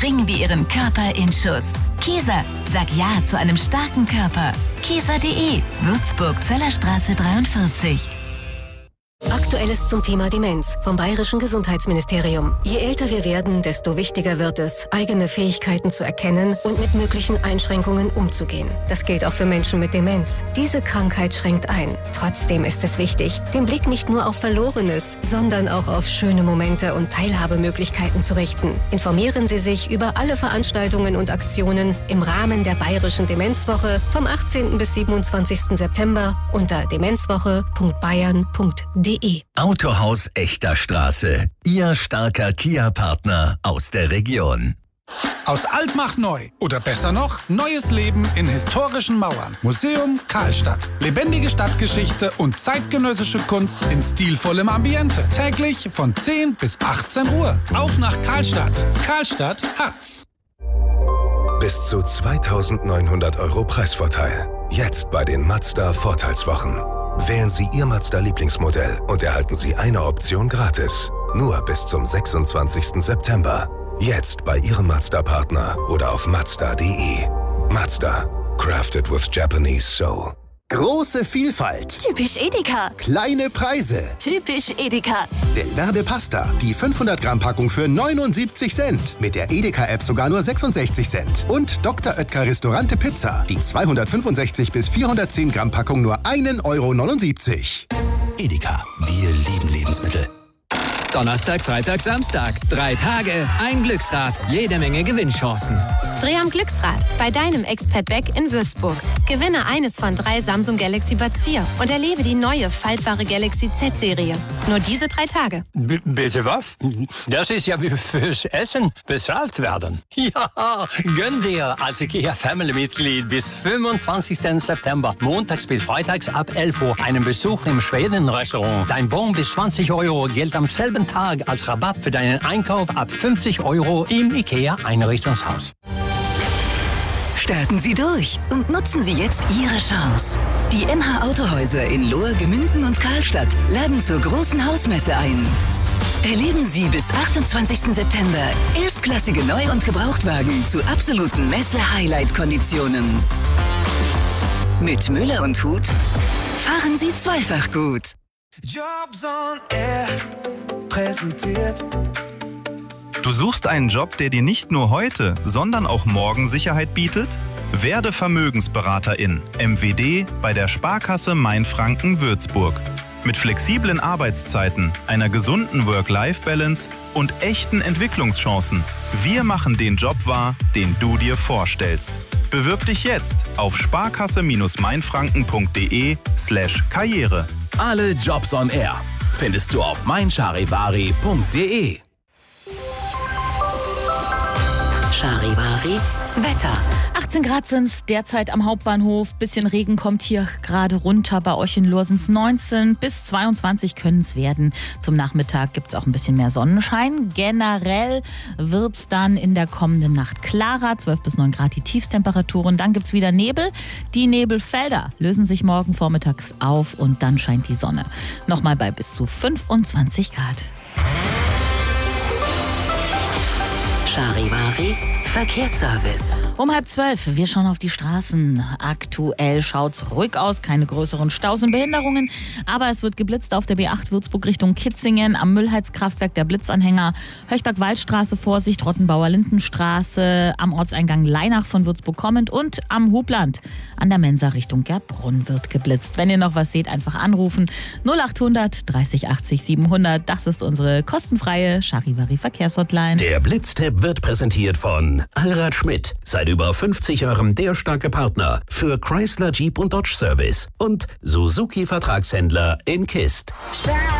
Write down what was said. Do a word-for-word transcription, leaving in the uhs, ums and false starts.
schwingen wir ihren Körper in Schuss. Kieser, sag Ja zu einem starken Körper. Kieser punkt de, Würzburg, Zellerstraße dreiundvierzig. Aktuelles zum Thema Demenz vom Bayerischen Gesundheitsministerium. Je älter wir werden, desto wichtiger wird es, eigene Fähigkeiten zu erkennen und mit möglichen Einschränkungen umzugehen. Das gilt auch für Menschen mit Demenz. Diese Krankheit schränkt ein. Trotzdem ist es wichtig, den Blick nicht nur auf Verlorenes, sondern auch auf schöne Momente und Teilhabemöglichkeiten zu richten. Informieren Sie sich über alle Veranstaltungen und Aktionen im Rahmen der Bayerischen Demenzwoche vom achtzehnten bis siebenundzwanzigsten September unter demenzwoche punkt bayern punkt de. Autohaus Echter Straße. Ihr starker Kia-Partner aus der Region. Aus alt macht neu. Oder besser noch, neues Leben in historischen Mauern. Museum Karlstadt. Lebendige Stadtgeschichte und zeitgenössische Kunst in stilvollem Ambiente. Täglich von zehn bis achtzehn Uhr. Auf nach Karlstadt. Karlstadt hat's. Bis zu zweitausendneunhundert Euro Preisvorteil. Jetzt bei den Mazda Vorteilswochen. Wählen Sie Ihr Mazda-Lieblingsmodell und erhalten Sie eine Option gratis. Nur bis zum sechsundzwanzigsten September. Jetzt bei Ihrem Mazda-Partner oder auf mazda punkt de. Mazda. Crafted with Japanese soul. Große Vielfalt. Typisch Edeka. Kleine Preise. Typisch Edeka. Del Verde Pasta. Die fünfhundert Gramm Packung für neunundsiebzig Cent. Mit der Edeka-App sogar nur sechsundsechzig Cent. Und Doktor Oetker Restaurante Pizza. Die zweihundertfünfundsechzig bis vierhundertzehn Gramm Packung nur ein Euro neunundsiebzig. Edeka. Wir lieben Lebensmittel. Donnerstag, Freitag, Samstag. Drei Tage, ein Glücksrad, jede Menge Gewinnchancen. Dreh am Glücksrad bei deinem Expert Beck in Würzburg. Gewinne eines von drei Samsung Galaxy Buds vier und erlebe die neue faltbare Galaxy Z-Serie. Nur diese drei Tage. B- bitte was? Das ist ja wie fürs Essen bezahlt werden. Ja, gönn dir als IKEA Family-Mitglied bis fünfundzwanzigsten September, montags bis freitags ab elf Uhr, einen Besuch im Schweden-Restaurant. Dein Bon bis zwanzig Euro gilt am selben Tag als Rabatt für deinen Einkauf ab fünfzig Euro im IKEA-Einrichtungshaus. Starten Sie durch und nutzen Sie jetzt Ihre Chance. Die M H Autohäuser in Lohr, Gemünden und Karlstadt laden zur großen Hausmesse ein. Erleben Sie bis achtundzwanzigsten September erstklassige Neu- und Gebrauchtwagen zu absoluten Messe-Highlight-Konditionen. Mit Müller und Huth fahren Sie zweifach gut. Jobs on Air präsentiert. Du suchst einen Job, der dir nicht nur heute, sondern auch morgen Sicherheit bietet? Werde Vermögensberaterin, M W D, bei der Sparkasse Mainfranken Würzburg. Mit flexiblen Arbeitszeiten, einer gesunden Work-Life-Balance und echten Entwicklungschancen. Wir machen den Job wahr, den du dir vorstellst. Bewirb dich jetzt auf sparkasse-mainfranken punkt de slash karriere. Alle Jobs on Air findest du auf meincharivari punkt de. Charivari Wetter. achtzehn Grad sind es derzeit am Hauptbahnhof. Bisschen Regen kommt hier gerade runter. Bei euch in Lohr sind es neunzehn bis zweiundzwanzig können es werden. Zum Nachmittag gibt es auch ein bisschen mehr Sonnenschein. Generell wird es dann in der kommenden Nacht klarer. zwölf bis neun Grad die Tiefstemperaturen. Dann gibt es wieder Nebel. Die Nebelfelder lösen sich morgen vormittags auf und dann scheint die Sonne. Nochmal bei bis zu fünfundzwanzig Grad. Charivari Verkehrsservice. Um halb zwölf, wir schauen auf die Straßen. Aktuell schaut's ruhig aus, keine größeren Staus und Behinderungen. Aber es wird geblitzt auf der B acht Würzburg Richtung Kitzingen, am Müllheizkraftwerk der Blitzanhänger, Höchberg-Waldstraße, Vorsicht, Rottenbauer-Lindenstraße, am Ortseingang Leinach von Würzburg kommend und am Hubland an der Mensa Richtung Gerbrunn wird geblitzt. Wenn ihr noch was seht, einfach anrufen. null achthundert dreißig achtzig siebenhundert, das ist unsere kostenfreie Charivari Verkehrshotline. Der Blitztipp wird präsentiert von Allrad Schmidt. Seit über fünfzig Jahren der starke Partner für Chrysler, Jeep und Dodge Service und Suzuki Vertragshändler in Kist.